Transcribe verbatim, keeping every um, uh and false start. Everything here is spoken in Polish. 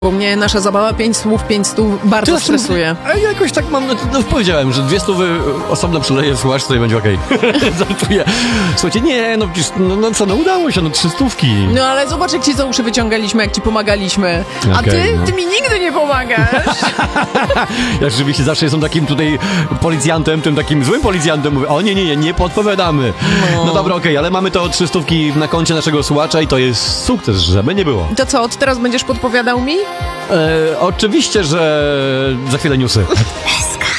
Bo mnie nasza zabawa pięć słów, pięć stów bardzo Tyle, stresuje. A ja jakoś tak mam, no, no powiedziałem, że dwie stówy osobno przyleję, słuchacz, sobie będzie okej. Żartuję. Słuchajcie, nie, no przecież, no, no co, no udało się, no trzy stówki. No ale zobacz, jak ci za uszy wyciągaliśmy, jak ci pomagaliśmy. A Okej, ty, no. ty mi nigdy nie pomagasz. Ja rzeczywiście zawsze jestem takim tutaj policjantem, tym takim złym policjantem. Mówię, o nie, nie, nie, nie podpowiadamy. No, no dobra, okej, ale mamy to trzy stówki na koncie naszego słuchacza i to jest sukces, żeby nie było. To co, od teraz będziesz podpowiadał mi? E, oczywiście, że za chwilę newsy.